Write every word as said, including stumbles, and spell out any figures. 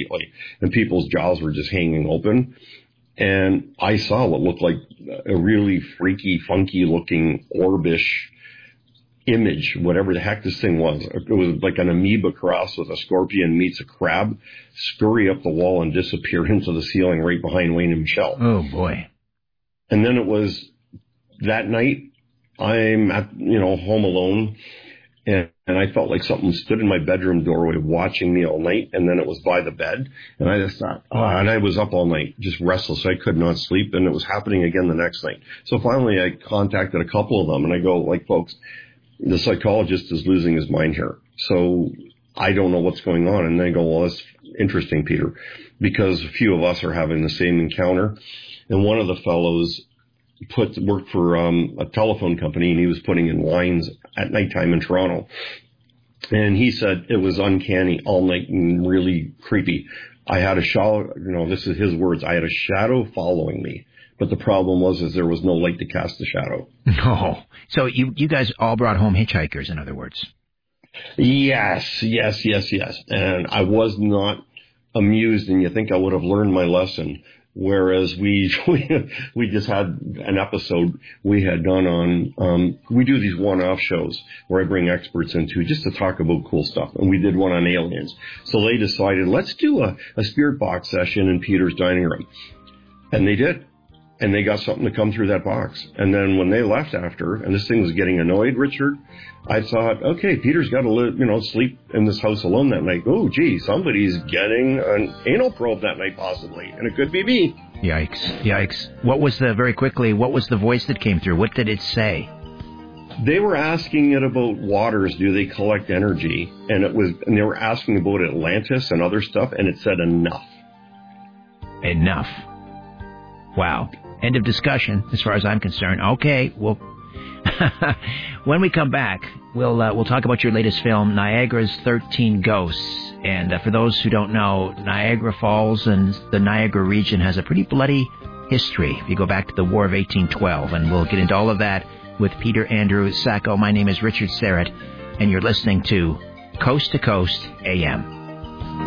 completely, and people's jaws were just hanging open. And I saw what looked like a really freaky, funky-looking orbish image, whatever the heck this thing was. It was like an amoeba cross with a scorpion meets a crab, scurry up the wall and disappear into the ceiling right behind Wayne and Michelle. Oh, boy. And then it was that night, I'm at, you know, home alone, and, and I felt like something stood in my bedroom doorway watching me all night, and then it was by the bed, and I just thought, oh, and I was up all night, just restless. I could not sleep, and it was happening again the next night. So finally I contacted a couple of them, and I go, like, folks, the psychologist is losing his mind here. So I don't know what's going on. And they go, well, that's interesting, Peter, because a few of us are having the same encounter. And one of the fellows put worked for um, a telephone company, and he was putting in lines at nighttime in Toronto. And he said it was uncanny all night and really creepy. I had a shadow, you know, this is his words, I had a shadow following me. But the problem was is there was no light to cast the shadow. No. So you, you guys all brought home hitchhikers, in other words. Yes, yes, yes, yes. And I was not amused, and you think I would have learned my lesson. Whereas we we, we just had an episode we had done on, um, we do these one-off shows where I bring experts into just to talk about cool stuff. And we did one on aliens. So they decided, let's do a, a spirit box session in Peter's dining room. And they did. And they got something to come through that box. And then when they left after, and this thing was getting annoyed, Richard, I thought, okay, Peter's got to live, you know, sleep in this house alone that night. Oh, gee, somebody's getting an anal probe that night possibly, and it could be me. Yikes, yikes. What was the, very quickly, what was the voice that came through? What did it say? They were asking it about waters. Do they collect energy? And it was, and they were asking about Atlantis and other stuff, and it said enough. Enough. Wow. End of discussion, as far as I'm concerned. Okay, well, when we come back, we'll uh, we'll talk about your latest film, Niagara's thirteen Ghosts. And uh, for those who don't know, Niagara Falls and the Niagara region has a pretty bloody history if you go back to the War of eighteen twelve. And we'll get into all of that with Peter Andrew Sacco. My name is Richard Serrett, and you're listening to Coast to Coast A M.